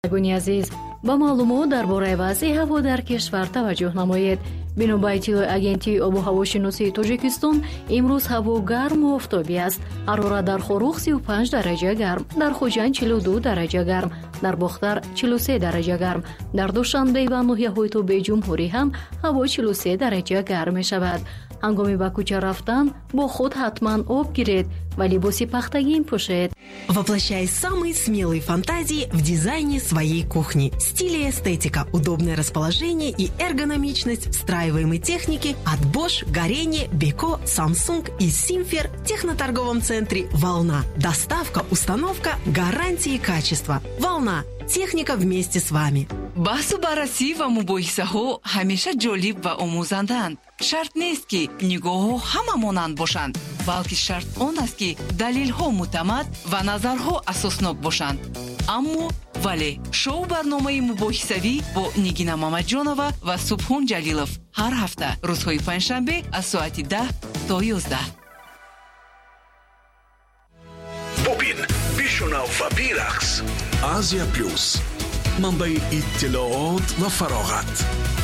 گونی عزیز با معلومات درباره وضع هوا در کشور توجه نمایید. بنا به اطلاع اگنتی آب و هواشناسی تاجیکستان امروز هوا گرم و آفتابی است. حرارت در خروخ 35 درجه گرم، در خوجند 42 درجه گرم، در باختر 43 درجه گرم، در دوشنبه و ناحیه‌های توبه جمهوری هم هوا 43 درجه گرم می شود. هنگامی به کوچه رفتن با خود حتما آب گیرید و لباس پختگی پوشید. Воплощай самые смелые фантазии в дизайне своей кухни. Стиль и эстетика, удобное расположение и эргономичность встраиваемой техники от Bosch, Горение, Beko, Samsung и Simfer в техноторговом центре «Волна». Доставка, установка, гарантии качества. «Волна». Техника вместе с вами. баҳсу баррасӣ ва мубоҳисаҳо ҳамеша ҷолиб ва омӯзанданд. шарт нест ки нигоҳҳо ҳама монанд бошанд, балки шарт он аст ки далелҳо муътамад ва назарҳо асоснок бошанд. аммо вале шоу барномаи мубоҳисавӣ бо Нигина Мамаҷонова ва Субҳон Ҷалилов ҳар ҳафта рӯзҳои панҷшанбе аз соати 10 то 11. бубин, бишунав ва бирақс. Азия Плюс, манбаи иттилоот ва фароғат.